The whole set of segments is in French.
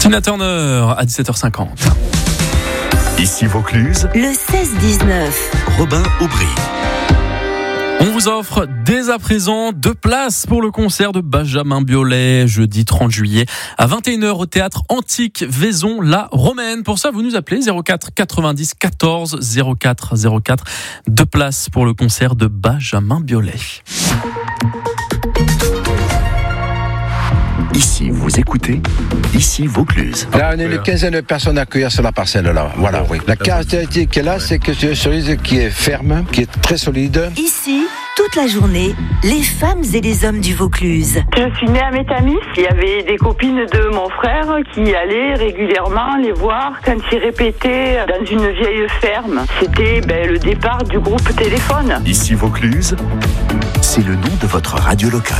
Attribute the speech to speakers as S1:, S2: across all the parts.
S1: Tina Turner à 17h50.
S2: Ici Vaucluse,
S3: le 16-19.
S2: Robin Aubry.
S1: On vous offre dès à présent 2 places pour le concert de Benjamin Biolay, jeudi 30 juillet à 21h au théâtre Antique Vaison-la-Romaine. Pour ça, vous nous appelez 04 90 14 04 04. 2 places pour le concert de Benjamin Biolay.
S2: Ici, vous écoutez, ici Vaucluse.
S4: Là, on est une quinzaine de personnes à accueillir sur la parcelle, là. Voilà, oui. La caractéristique qu'elle a, c'est que c'est une cerise qui est ferme, qui est très solide.
S3: Ici, toute la journée, les femmes et les hommes du Vaucluse.
S5: Je suis née à Métamis. Il y avait des copines de mon frère qui allaient régulièrement les voir quand ils répétaient dans une vieille ferme. C'était le départ du groupe Téléphone.
S2: Ici Vaucluse, c'est le nom de votre radio locale.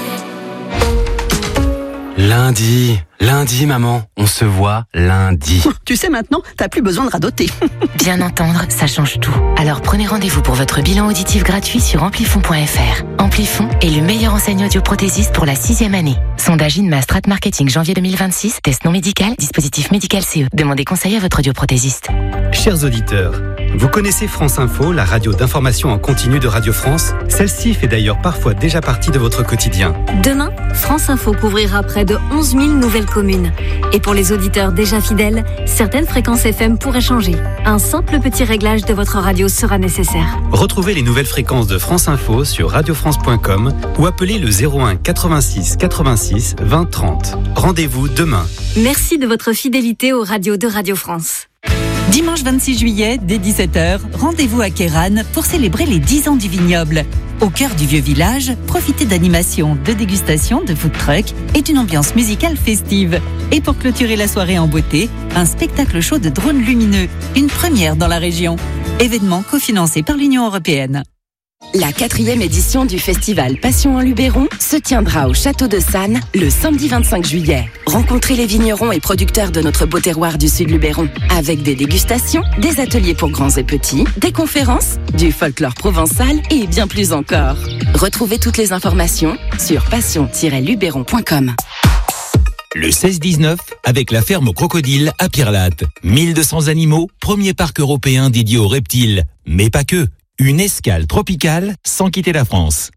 S6: Lundi, maman, on se voit lundi.
S7: Tu sais maintenant, t'as plus besoin de radoter.
S8: Bien entendre, ça change tout. Alors prenez rendez-vous pour votre bilan auditif gratuit sur amplifon.fr. Amplifon est le meilleur enseigne audioprothésiste pour la 6e année. Sondage INMA Strat Marketing janvier 2026, test non médical, dispositif médical CE. Demandez conseil à votre audioprothésiste.
S9: Chers auditeurs, vous connaissez France Info, la radio d'information en continu de Radio France? Celle-ci fait d'ailleurs parfois déjà partie de votre quotidien.
S10: Demain, France Info couvrira près de 11 000 nouvelles communes. Et pour les auditeurs déjà fidèles, certaines fréquences FM pourraient changer. Un simple petit réglage de votre radio sera nécessaire.
S9: Retrouvez les nouvelles fréquences de France Info sur radiofrance.com ou appelez le 01 86 86 20 30. Rendez-vous demain.
S10: Merci de votre fidélité aux radios de Radio France.
S7: Dimanche 26 juillet, dès 17h, rendez-vous à Kéran pour célébrer les 10 ans du vignoble. Au cœur du vieux village, profitez d'animations, de dégustations, de food truck et d'une ambiance musicale festive. Et pour clôturer la soirée en beauté, un spectacle show de drones lumineux, une première dans la région. Événement cofinancé par l'Union européenne.
S8: La 4e édition du festival Passion en Luberon se tiendra au Château de Sannes le samedi 25 juillet. Rencontrez les vignerons et producteurs de notre beau terroir du Sud Luberon avec des dégustations, des ateliers pour grands et petits, des conférences, du folklore provençal et bien plus encore. Retrouvez toutes les informations sur passion-luberon.com.
S11: Le 16-19 avec la ferme aux crocodiles à Pirlate. 1200 animaux, premier parc européen dédié aux reptiles. Mais pas que. Une escale tropicale sans quitter la France.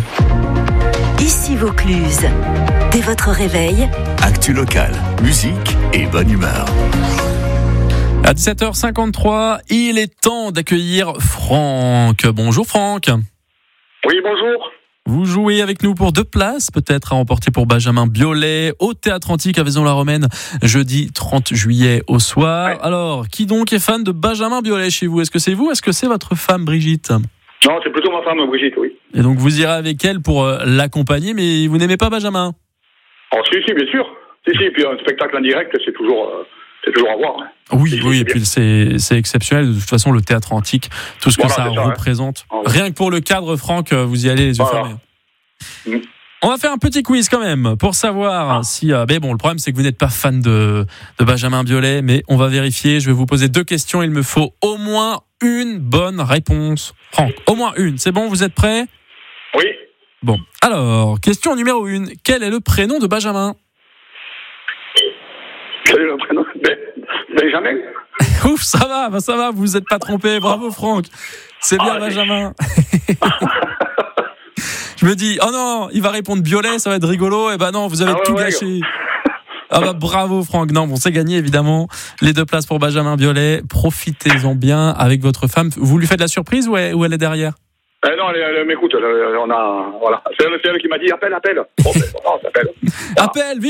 S3: Ici Vaucluse. Dès votre réveil,
S2: Actu locale, musique et bonne humeur.
S1: À 17h53, il est temps d'accueillir Franck. Bonjour Franck.
S12: Oui, bonjour.
S1: Vous jouez avec nous pour 2 places, peut-être à emporter pour Benjamin Biolay au Théâtre Antique à Vaison-la-Romaine, jeudi 30 juillet au soir. Ouais. Alors, qui donc est fan de Benjamin Biolay chez vous? Est-ce que c'est vous? Est-ce que c'est votre femme Brigitte?
S12: Non, c'est plutôt ma femme Brigitte, oui.
S1: Et donc vous irez avec elle pour l'accompagner, mais vous n'aimez pas Benjamin?
S12: Oh, si, bien sûr. Si, puis un spectacle en direct, c'est toujours à voir. Hein.
S1: Oui, et puis c'est exceptionnel. De toute façon, le Théâtre Antique, tout ce que ça représente. Hein. Rien que pour le cadre, Franck, vous y allez les yeux fermés. On va faire un petit quiz quand même pour savoir si... mais bon, le problème, c'est que vous n'êtes pas fan de Benjamin Biolay, mais on va vérifier. Je vais vous poser 2 questions. Il me faut au moins une bonne réponse. Franck, au moins une. C'est bon, vous êtes prêts?
S12: Oui.
S1: Bon, alors, question numéro 1. Quel est le prénom de Benjamin?
S12: Quel est le prénom? Benjamin.
S1: Ouf, ça va, vous vous êtes pas trompé. Bravo Franck. C'est bien Benjamin. Je me dis, oh non, il va répondre Biolay, ça va être rigolo. Et ben non, vous avez tout gâché. Ah bah bravo Franck. Non, bon, c'est gagné évidemment. Les 2 places pour Benjamin Biolay. Profitez-en bien avec votre femme. Vous lui faites la surprise ou elle est derrière?
S12: Non, elle m'écoute. C'est elle qui m'a dit appelle. Bon, on s'appelle.
S1: Appelle, vite.